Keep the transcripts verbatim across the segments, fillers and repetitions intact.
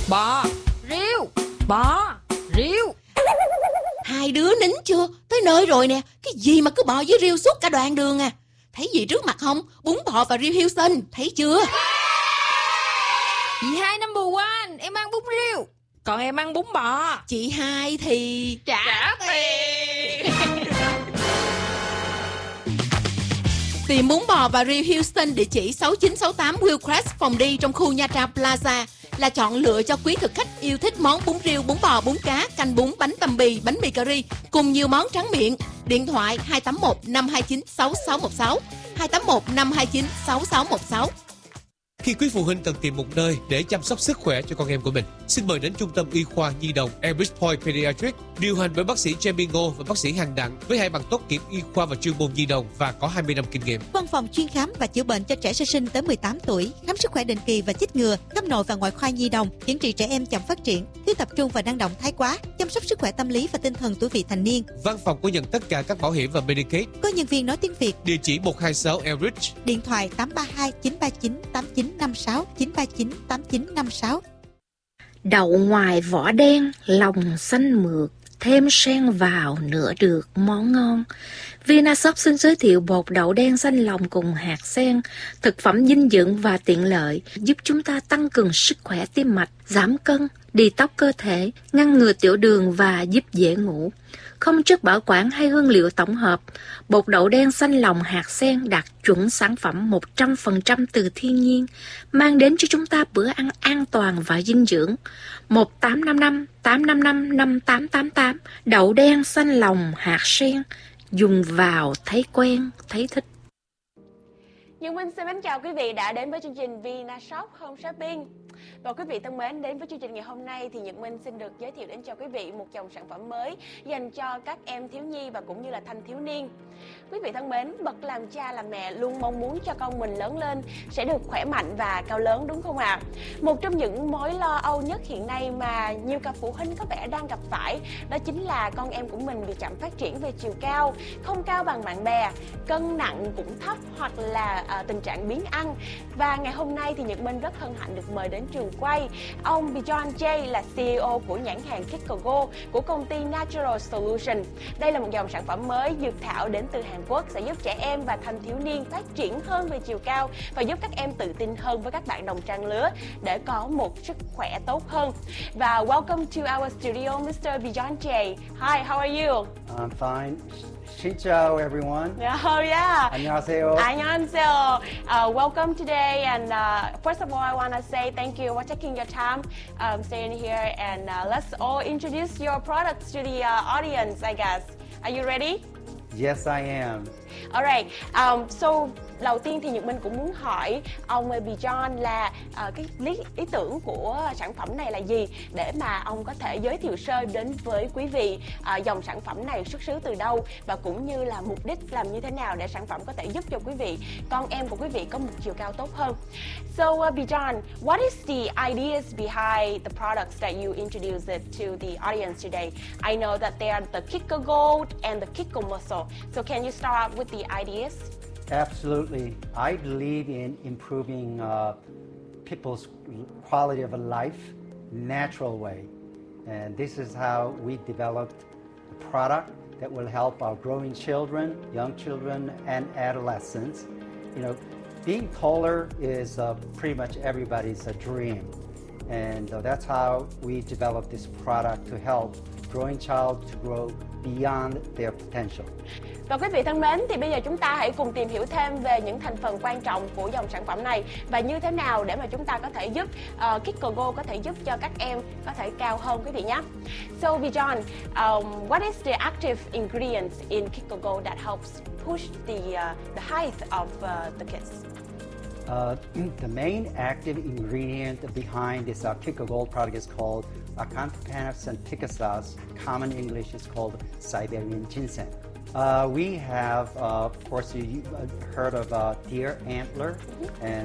Bò, riêu, bò, riêu. Hai đứa nín chưa? Tới nơi rồi nè. Cái gì mà cứ bò với riêu suốt cả đoạn đường à? Thấy gì trước mặt không? Bún bò và riêu Houston. Thấy chưa? Chị hai number one, em ăn bún riêu, còn em ăn bún bò. Chị hai thì... Trả, Trả tiền. Tìm bún bò và riêu Houston địa chỉ sáu chín sáu tám Willcrest phòng đi trong khu Nha Trang Plaza là chọn lựa cho quý thực khách yêu thích món bún riêu, bún bò, bún cá, canh bún, bánh tằm bì, bánh mì cà ri cùng nhiều món tráng miệng. Điện thoại hai tám một năm hai chín sáu sáu một sáu, hai tám một năm hai chín sáu sáu một sáu. Khi quý phụ huynh cần tìm một nơi để chăm sóc sức khỏe cho con em của mình, xin mời đến Trung tâm Y khoa Nhi đồng Elbridge Point Pediatrics, điều hành bởi bác sĩ Jamie Ngô và bác sĩ Hằng Đặng với hai bằng tốt nghiệp y khoa và chuyên môn nhi đồng và có hai mươi năm kinh nghiệm. Văn phòng chuyên khám và chữa bệnh cho trẻ sơ sinh tới mười tám tuổi, khám sức khỏe định kỳ và chích ngừa, khám nội và ngoại khoa nhi đồng, chữa trị trẻ em chậm phát triển, thiếu tập trung và năng động thái quá, chăm sóc sức khỏe tâm lý và tinh thần tuổi vị thành niên. Văn phòng có nhận tất cả các bảo hiểm và Medicaid. Có nhân viên nói tiếng Việt. Địa chỉ một hai sáu Elbridge. Điện thoại tám ba hai chín ba chín tám chín năm sáu, chín ba chín tám chín năm sáu. Đậu ngoài vỏ đen, lòng xanh mượt, thêm sen vào nữa được món ngon. Vinashop xin giới thiệu bột đậu đen xanh lòng cùng hạt sen, thực phẩm dinh dưỡng và tiện lợi, giúp chúng ta tăng cường sức khỏe tim mạch, giảm cân, detox cơ thể, ngăn ngừa tiểu đường và giúp dễ ngủ. Không chất bảo quản hay hương liệu tổng hợp, bột đậu đen xanh lòng hạt sen đạt chuẩn sản phẩm một trăm phần trăm từ thiên nhiên, mang đến cho chúng ta bữa ăn an toàn và dinh dưỡng. Một tám năm năm tám năm năm năm tám tám tám, đậu đen xanh lòng hạt sen, dùng vào thấy quen, thấy thích. Nhật Minh xin mến chào quý vị đã đến với chương trình Vinashop Home Shopping. Và quý vị thân mến, đến với chương trình ngày hôm nay thì Nhật Minh xin được giới thiệu đến cho quý vị một dòng sản phẩm mới dành cho các em thiếu nhi và cũng như là thanh thiếu niên. Quý vị thân mến, bậc làm cha làm mẹ luôn mong muốn cho con mình lớn lên sẽ được khỏe mạnh và cao lớn, đúng không ạ? À? Một trong những mối lo âu nhất hiện nay mà nhiều cặp phụ huynh có vẻ đang gặp phải đó chính là con em của mình bị chậm phát triển về chiều cao, không cao bằng bạn bè, cân nặng cũng thấp hoặc là à, tình trạng biếng ăn. Và ngày hôm nay thì Nhật Minh rất hân hạnh được mời đến trường quay ông Bijon J là xê e ô của nhãn hàng Kikogo của công ty Natural Solution. Đây là một dòng sản phẩm mới dược thảo đến từ Hàn Quốc sẽ giúp trẻ em và thanh thiếu niên phát triển hơn về chiều cao và giúp các em tự tin hơn với các bạn đồng trang lứa để có một sức khỏe tốt hơn. Và welcome to our studio, Mister Bijon J. Hi, how are you? I'm fine. Xin chào everyone. Oh yeah. 안녕하세요. 안녕하세요. Uh, welcome today, and uh, first of all, I want to say thank you for taking your time um, staying here, and uh, let's all introduce your products to the uh, audience, I guess. Are you ready? Yes, I am. Alright. Um, so đầu tiên thì Nhật Minh cũng muốn hỏi ông Bijon là uh, cái lý, ý tưởng của sản phẩm này là gì để mà ông có thể giới thiệu sơ đến với quý vị uh, dòng sản phẩm này xuất xứ từ đâu và cũng như là mục đích làm như thế nào để sản phẩm có thể giúp cho quý vị, con em của quý vị có một chiều cao tốt hơn. So uh, Bijon, what is the ideas behind the products that you introduced to the audience today? I know that they are the Kiko Gold and the Kiko Muscle. So can you start with the ideas? Absolutely. I believe in improving uh, people's quality of life natural way. And this is how we developed a product that will help our growing children, young children, and adolescents. You know, being taller is uh, pretty much everybody's a dream. And uh, that's how we developed this product to help growing child to grow beyond their potential. Và quý vị thân mến, thì bây giờ chúng ta hãy cùng tìm hiểu thêm về những thành phần quan trọng của dòng sản phẩm này và như thế nào để mà chúng ta có thể giúp uh, Kikogo có thể giúp cho các em có thể cao hơn quý vị nhé. So Bijon, um, what is the active ingredients in Kikogo that helps push the uh, the height of uh, the kids? Uh, the main active ingredient behind this uh, Kiko Gold product is called Acanthophanax antiquus. Common English is called Siberian ginseng. Uh, we have, uh, of course, you, you heard of uh, deer antler, mm-hmm. and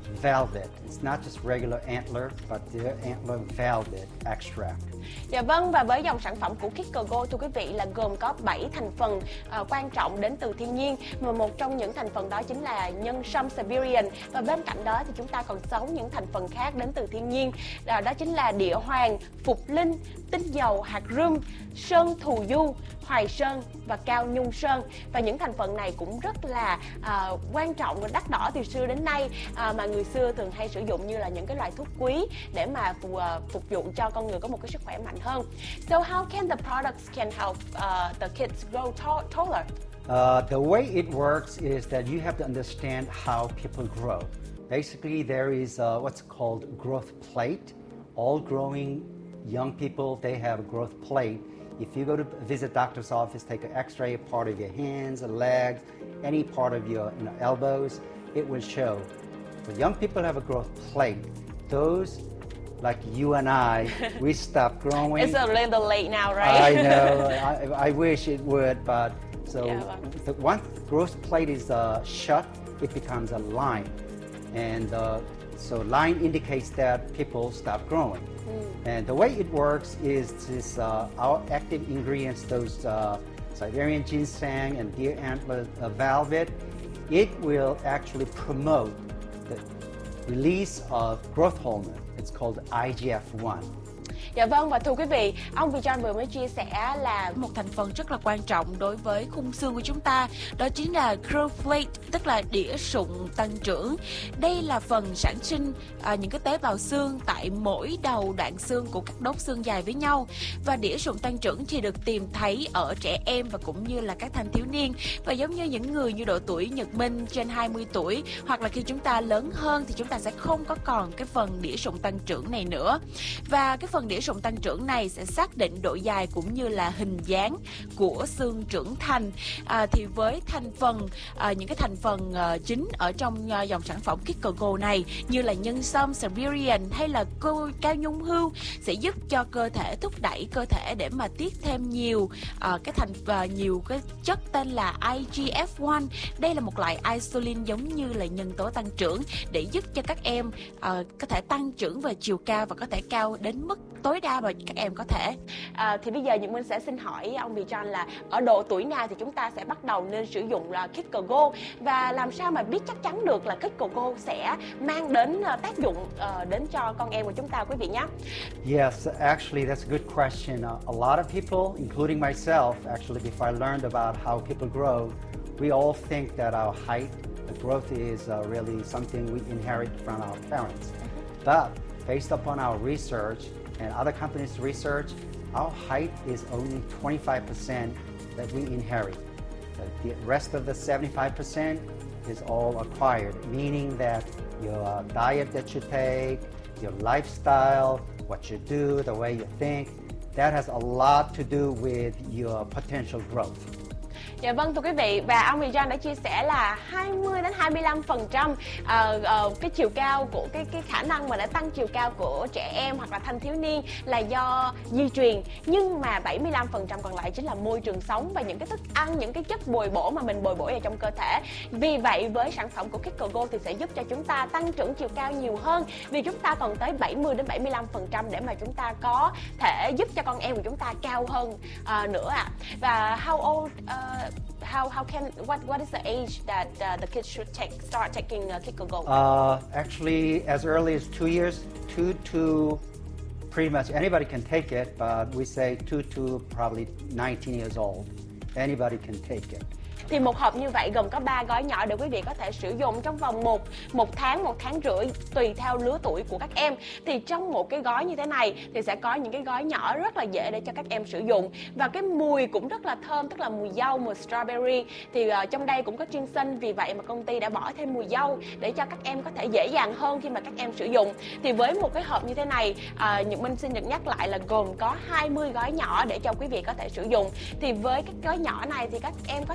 velvet. It's not just regular antler, but the antler velvet extract. Dạ vâng, và với dòng sản phẩm của KickCoGo thưa quý vị là gồm có bảy thành phần uh, quan trọng đến từ thiên nhiên, mà một trong những thành phần đó chính là nhân sâm Siberian, và bên cạnh đó thì chúng ta còn sáu những thành phần khác đến từ thiên nhiên, đó, đó chính là địa hoàng, phục linh, tinh dầu, hạt rum, sơn thù du, hoài sơn và cao nhung sơn. Và những thành phần này cũng rất là uh, quan trọng và đắt đỏ từ xưa đến nay, uh, mà người xưa thường hay sử dụng như là những cái loại thuốc quý để mà phù, uh, phục vụ cho con người có một cái sức khỏe mạnh hơn. So how can the products can help uh, the kids grow tall, taller? Uh, the way it works is that you have to understand how people grow. Basically, there is uh, what's called growth plate. All growing young people, they have a growth plate. If you go to visit doctor's office, take an x-ray of part of your hands, legs, any part of your you know, elbows, it will show. The young people have a growth plate. Those, like you and I, we stop growing. It's a little late now, right? I know. I, I wish it would, but so Yeah, well. the once growth plate is uh, shut, it becomes a line, and uh, so line indicates that people stop growing. Mm. And the way it works is this, uh, our active ingredients, those uh, Siberian ginseng and deer antler uh, velvet, it will actually promote the release of growth hormone. It's called I G F one. Dạ vâng, và thưa quý vị, ông Vijay vừa mới chia sẻ là một thành phần rất là quan trọng đối với khung xương của chúng ta, đó chính là growth plate, tức là đĩa sụn tăng trưởng. Đây là phần sản sinh à, những cái tế bào xương tại mỗi đầu đoạn xương của các đốt xương dài với nhau. Và đĩa sụn tăng trưởng thì được tìm thấy ở trẻ em và cũng như là các thanh thiếu niên. Và giống như những người như độ tuổi Nhật Minh trên hai mươi tuổi, hoặc là khi chúng ta lớn hơn thì chúng ta sẽ không có còn cái phần đĩa sụn tăng trưởng này nữa. Và cái phần đĩa sụn tăng trưởng này sẽ xác định độ dài cũng như là hình dáng của xương trưởng thành. À, thì với thành phần à, những cái thành phần à, chính ở trong à, dòng sản phẩm KickCoGo này như là nhân sâm Siberian hay là cao nhung hưu sẽ giúp cho cơ thể thúc đẩy cơ thể để mà tiết thêm nhiều à, cái thành à, nhiều cái chất tên là I G F one. Đây là một loại insulin giống như là nhân tố tăng trưởng để giúp cho các em à, có thể tăng trưởng về chiều cao và có thể cao đến mức tối đa mà các em có thể. À, thì bây giờ Nhật Minh sẽ xin hỏi ông Vijay là ở độ tuổi nào thì chúng ta sẽ bắt đầu nên sử dụng là KickCoGo, và làm sao mà biết chắc chắn được là KickCoGo sẽ mang đến uh, tác dụng uh, đến cho con em của chúng ta, quý vị nhé. Yes, actually that's a good question. Uh, a lot of people, including myself, actually before I learned about how people grow, we all think that our height, the growth is uh, really something we inherit from our parents. But based upon our research and other companies' research, our height is only twenty-five percent that we inherit. The rest of the seventy-five percent is all acquired, meaning that your diet that you take, your lifestyle, what you do, the way you think, that has a lot to do with your potential growth. Dạ vâng, thưa quý vị, và ông Vijay đã chia sẻ là hai mươi đến hai mươi lăm phần trăm uh, uh, cái chiều cao của cái cái khả năng mà đã tăng chiều cao của trẻ em hoặc là thanh thiếu niên là do di truyền, nhưng mà bảy mươi lăm phần trăm còn lại chính là môi trường sống và những cái thức ăn, những cái chất bồi bổ mà mình bồi bổ vào trong cơ thể. Vì vậy với sản phẩm của KickCoGo thì sẽ giúp cho chúng ta tăng trưởng chiều cao nhiều hơn, vì chúng ta còn tới bảy mươi đến bảy mươi lăm phần trăm để mà chúng ta có thể giúp cho con em của chúng ta cao hơn uh, nữa ạ. À. Và how old uh, How how can what what is the age that uh, the kids should take start taking uh, KickCoGo? Uh, actually, as early as two years, two to pretty much anybody can take it, but we say two to probably nineteen years old. Anybody can take it. Thì một hộp như vậy gồm có ba gói nhỏ để quý vị có thể sử dụng trong vòng một một tháng, một tháng rưỡi tùy theo lứa tuổi của các em. Thì trong một cái gói như thế này thì sẽ có những cái gói nhỏ rất là dễ để cho các em sử dụng, và cái mùi cũng rất là thơm, tức là mùi dâu, mùi strawberry. Thì uh, trong đây cũng có ginseng, vì vậy mà công ty đã bỏ thêm mùi dâu để cho các em có thể dễ dàng hơn khi mà các em sử dụng. Thì với một cái hộp như thế này, uh, Nhật Minh xin được nhắc lại là gồm có hai mươi gói nhỏ để cho quý vị có thể sử dụng. Thì với các gói nhỏ này thì các em có thể là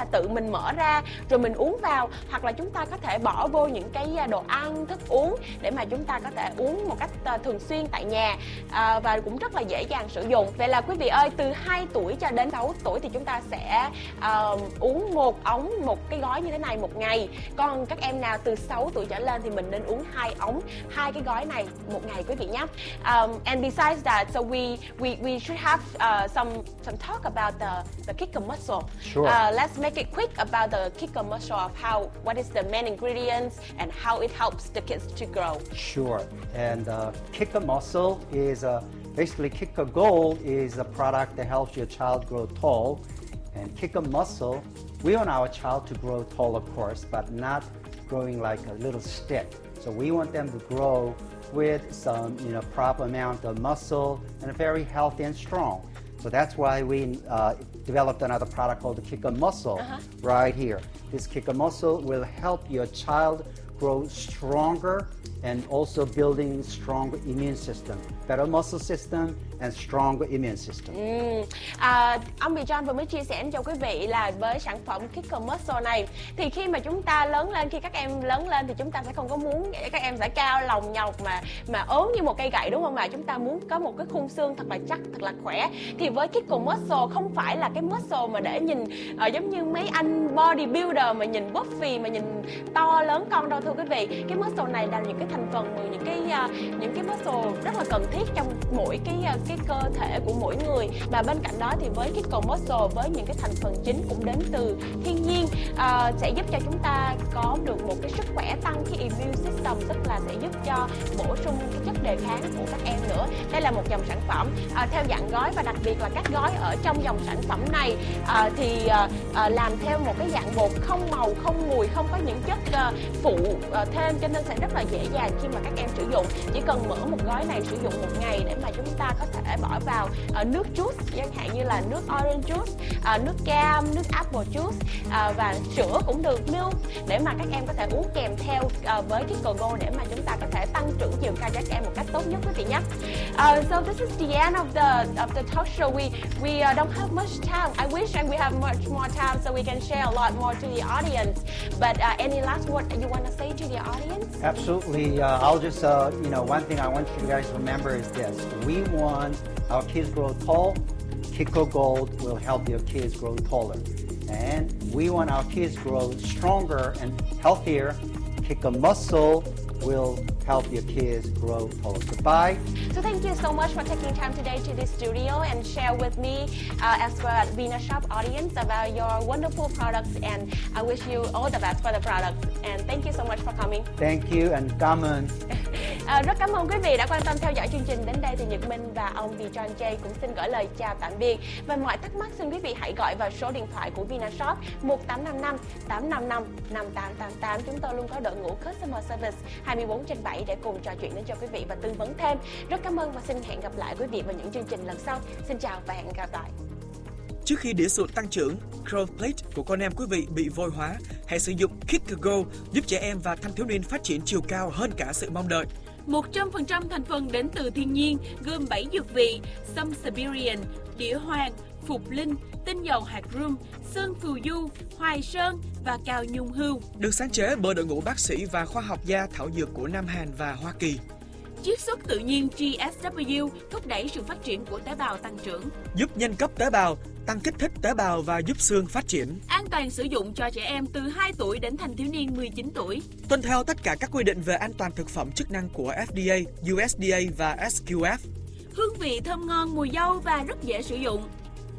tự mình mở ra rồi mình uống vào, hoặc là chúng ta có thể bỏ vô những cái đồ ăn, thức uống để mà chúng ta có thể uống một cách thường xuyên tại nhà, à, và cũng rất là dễ dàng sử dụng. Vậy là quý vị ơi, từ hai tuổi cho đến sáu tuổi thì chúng ta sẽ uh, uống một ống, một cái gói như thế này một ngày. Còn các em nào từ sáu tuổi trở lên thì mình nên uống hai ống, hai cái gói này một ngày quý vị nhé. Um, and besides that, so we we we should have uh, some some talk about the the kicker muscle. Sure. Uh, let's make it quick about the kicker muscle of how what is the main ingredients and how it helps the kids to grow. Sure. And uh, Kicker Muscle is uh, basically Kicker Gold is a product that helps your child grow tall. And Kicker Muscle, we want our child to grow tall, of course, but not growing like a little stick. So we want them to grow with some, you know, proper amount of muscle and very healthy and strong. So that's why we uh, developed another product called the Kicker Muscle uh-huh. right here. This Kicker Muscle will help your child grow stronger and also building stronger immune system, better muscle system and stronger immune system. Ừ. À, ông Bì John vừa mới chia sẻ cho quý vị là với sản phẩm Kicker Muscle này thì khi mà chúng ta lớn lên, khi các em lớn lên thì chúng ta sẽ không có muốn các em sẽ cao lồng nhọc mà mà ốm như một cây gậy, đúng không ạ? Chúng ta muốn có một cái khung xương thật là chắc, thật là khỏe. Thì với Kicker Muscle không phải là cái muscle mà để nhìn uh, giống như mấy anh bodybuilder mà nhìn buffy mà nhìn to lớn con đâu thưa quý vị. Cái muscle này là những cái thành phần, những cái uh, những cái muscle rất là cần thiết trong mỗi cái uh, cái cơ thể của mỗi người. Và bên cạnh đó thì với Kicker Muscle với những cái thành phần chính cũng đến từ thiên nhiên uh, sẽ giúp cho chúng ta có được một cái sức khỏe, tăng cái immune system, tức là sẽ giúp cho bổ sung cái chất đề kháng của các em nữa. Đây là một dòng sản phẩm uh, theo dạng gói và đặc biệt là các gói ở trong dòng sản phẩm này uh, thì uh, uh, làm theo một cái dạng bột không màu, không mùi, không có những chất uh, phụ uh, thêm, cho nên sẽ rất là dễ dàng khi mà các em sử dụng. Chỉ cần mở một gói này sử dụng một ngày để mà chúng ta có thể bỏ vào uh, nước juice, chẳng hạn như là nước orange juice, uh, nước cam, nước apple juice uh, và sữa cũng được, milk, để mà các em có thể uống kèm theo uh, với cái Kicker Gold để mà chúng ta có thể tăng trưởng chiều cao cho các em một cách tốt nhất quý vị nhé. Uh, so this is the end of the of the talk show. We we uh, don't have much time. I wish and we have much more time so we can share a lot more to the audience. But uh, any last word you want to say to the audience? Absolutely. Uh, I'll just, uh, you know, one thing I want you guys to remember is this. We want our kids grow tall. Kicker Gold will help your kids grow taller. And we want our kids grow stronger and healthier. Kicker Muscle will help your kids grow taller. Goodbye. So thank you so much for taking time today to this studio and share with me uh, as well as Vinashop audience about your wonderful products, and I wish you all the best for the products, and thank you so much for coming. Thank you and cảm ơn. À, rất cảm ơn quý vị đã quan tâm theo dõi chương trình. Đến đây thì Nhật Minh và ông Bì John J cũng xin gửi lời chào tạm biệt. Và mọi thắc mắc xin quý vị hãy gọi vào số điện thoại của Vinashop một tám năm năm tám năm năm năm tám tám tám. Chúng tôi luôn có đội ngũ Customer Service hai mươi bốn trên bảy để cùng trò chuyện đến cho quý vị và tư vấn thêm. Rất cảm ơn và xin hẹn gặp lại quý vị vào những chương trình lần sau. Xin chào và hẹn gặp lại. Trước khi đĩa sụn tăng trưởng, growth plate của con em quý vị bị vôi hóa, hãy sử dụng Kicker Gold giúp trẻ em và thanh thiếu niên phát triển chiều cao hơn cả sự mong đợi. một trăm phần trăm thành phần đến từ thiên nhiên, gồm bảy dược vị: sâm Siberian, đĩa hoàng, phục linh, tinh dầu hạt rum, sơn phù du, hoài sơn và cao nhung hưu. Được sáng chế bởi đội ngũ bác sĩ và khoa học gia thảo dược của Nam Hàn và Hoa Kỳ. Chiết xuất tự nhiên G S W thúc đẩy sự phát triển của tế bào tăng trưởng, giúp nhân cấp tế bào, tăng kích thích tế bào và giúp xương phát triển. An toàn sử dụng cho trẻ em từ hai tuổi đến thanh thiếu niên mười chín tuổi. Tuân theo tất cả các quy định về an toàn thực phẩm chức năng của F D A, U S D A và S Q F. Hương vị thơm ngon, mùi dâu và rất dễ sử dụng.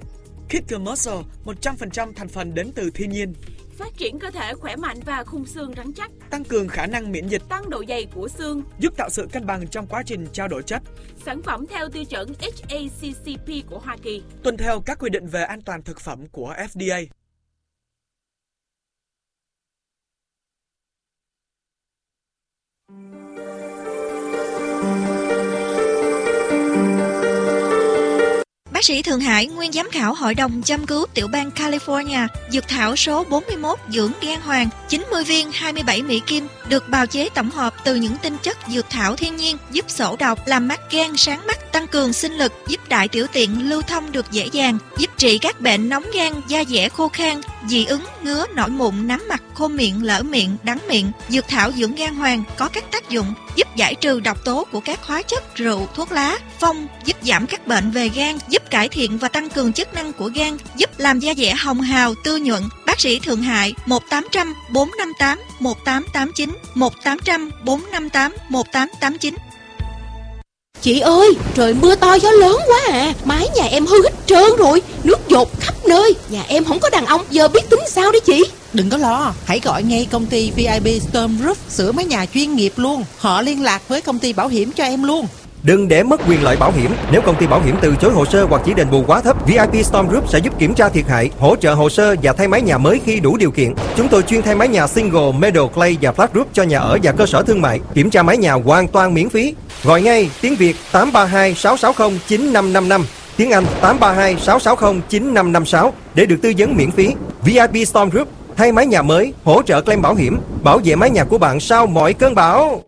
Kicker Muscle một trăm phần trăm thành phần đến từ thiên nhiên. Phát triển cơ thể khỏe mạnh và khung xương rắn chắc. Tăng cường khả năng miễn dịch. Tăng độ dày của xương. Giúp tạo sự cân bằng trong quá trình trao đổi chất. Sản phẩm theo tiêu chuẩn H A C C P của Hoa Kỳ. Tuân theo các quy định về an toàn thực phẩm của F D A. Bác sĩ Thượng Hải, nguyên giám khảo Hội đồng châm cứu tiểu bang California, dược thảo số bốn mươi mốt dưỡng gan hoàng, chín mươi viên hai mươi bảy Mỹ Kim, được bào chế tổng hợp từ những tinh chất dược thảo thiên nhiên, giúp sổ độc, làm mắt gan sáng mắt, tăng cường sinh lực, giúp đại tiểu tiện lưu thông được dễ dàng, giúp trị các bệnh nóng gan, da dẻ khô khan, dị ứng, ngứa, nổi mụn, nám mặt, khô miệng, lở miệng, đắng miệng. Dược thảo dưỡng gan hoàng có các tác dụng giúp giải trừ độc tố của các hóa chất, rượu, thuốc lá. Phong giúp giảm các bệnh về gan, giúp cải thiện và tăng cường chức năng của gan, giúp làm da dẻ hồng hào, tươi nhuận. Bác sĩ Thượng Hải một tám không không bốn năm tám một tám tám chín một tám không không bốn năm tám một tám tám chín. Chị ơi, trời mưa to gió lớn quá à, mái nhà em hư hết trơn rồi, nước dột khắp nơi. Nhà em không có đàn ông, giờ biết tính sao đấy chị? Đừng có lo, hãy gọi ngay công ty vê i pê Storm Roof sửa mái nhà chuyên nghiệp luôn. Họ liên lạc với công ty bảo hiểm cho em luôn. Đừng để mất quyền lợi bảo hiểm. Nếu công ty bảo hiểm từ chối hồ sơ hoặc chỉ đền bù quá thấp, vê i pê Storm Roof sẽ giúp kiểm tra thiệt hại, hỗ trợ hồ sơ và thay mái nhà mới khi đủ điều kiện. Chúng tôi chuyên thay mái nhà single, metal, clay và flat roof cho nhà ở và cơ sở thương mại. Kiểm tra mái nhà hoàn toàn miễn phí. Gọi ngay tiếng Việt tám ba hai sáu sáu không chín năm năm năm, tiếng Anh tám ba hai sáu sáu không chín năm năm sáu để được tư vấn miễn phí. vê i pê Storm Roof, thay mái nhà mới, hỗ trợ claim bảo hiểm, bảo vệ mái nhà của bạn sau mọi cơn bão.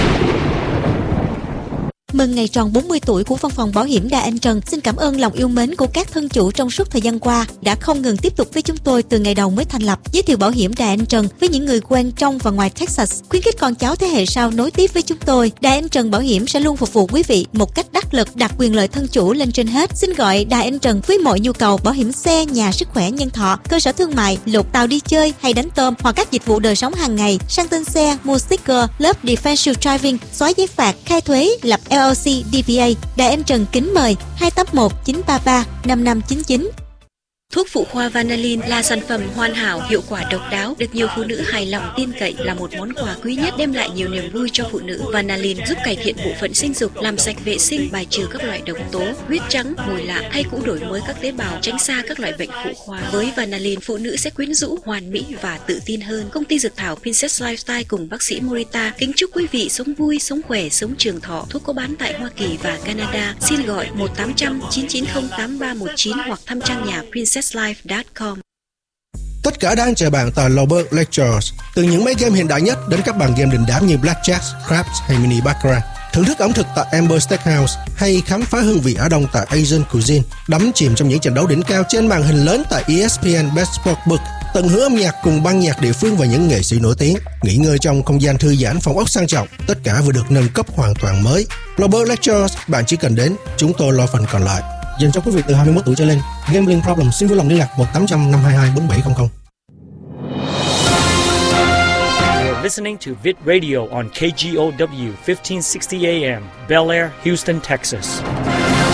Mừng ngày tròn bốn mươi tuổi của Văn phòng Bảo hiểm Đà Anh Trần. Xin cảm ơn lòng yêu mến của các thân chủ trong suốt thời gian qua đã không ngừng tiếp tục với chúng tôi từ ngày đầu mới thành lập. Giới thiệu Bảo hiểm Đà Anh Trần với những người quen trong và ngoài Texas, khuyến khích con cháu thế hệ sau nối tiếp với chúng tôi. Đà Anh Trần Bảo hiểm sẽ luôn phục vụ quý vị một cách đắc lực, đặt quyền lợi thân chủ lên trên hết. Xin gọi Đà Anh Trần với mọi nhu cầu bảo hiểm xe, nhà, sức khỏe, nhân thọ, cơ sở thương mại, lột tàu đi chơi hay đánh tôm, hoặc các dịch vụ đời sống hàng ngày, sang tên xe, mua sticker, lớp defensive driving, xóa giấy phạt, khai thuế, lập lờ lờ xê, đê bê a. Đài Anh Trần kính mời hai tám một chín ba ba năm năm chín chín. Thuốc phụ khoa Vanillin là sản phẩm hoàn hảo, hiệu quả độc đáo, được nhiều phụ nữ hài lòng tin cậy, là một món quà quý nhất đem lại nhiều niềm vui cho phụ nữ. Vanillin giúp cải thiện bộ phận sinh dục, làm sạch vệ sinh, bài trừ các loại độc tố, huyết trắng, mùi lạ hay cũng đổi mới các tế bào, tránh xa các loại bệnh phụ khoa. Với Vanillin, phụ nữ sẽ quyến rũ, hoàn mỹ và tự tin hơn. Công ty dược thảo Princess Lifestyle cùng bác sĩ Morita kính chúc quý vị sống vui, sống khỏe, sống trường thọ. Thuốc có bán tại Hoa Kỳ và Canada. Xin gọi một tám không không chín chín không tám ba một chín hoặc thăm trang nhà princess life chấm com. Tất cả đang chờ bạn tại Lobert Lectures. Từ những máy game hiện đại nhất đến các bàn game đình đám như Blackjack, Craps hay Mini Baccarat. Thưởng thức ẩm thực tại Amber Steakhouse hay khám phá hương vị Á Đông tại Asian Cuisine. Đắm chìm trong những trận đấu đỉnh cao trên màn hình lớn tại e ét pê en Best Sportsbook. Tận hưởng âm nhạc cùng ban nhạc địa phương và những nghệ sĩ nổi tiếng. Nghỉ ngơi trong không gian thư giãn, phòng ốc sang trọng. Tất cả vừa được nâng cấp hoàn toàn mới. Lobert Lectures, bạn chỉ cần đến, chúng tôi lo phần còn lại. Dành cho quý vị từ hai mươi mốt tuổi trở lên. Gambling problem xin vui lòng liên lạc một tám trăm năm hai hai bốn bảy không không. You're listening to Vid Radio on K G O W fifteen sixty A M, Bel Air, Houston, Texas.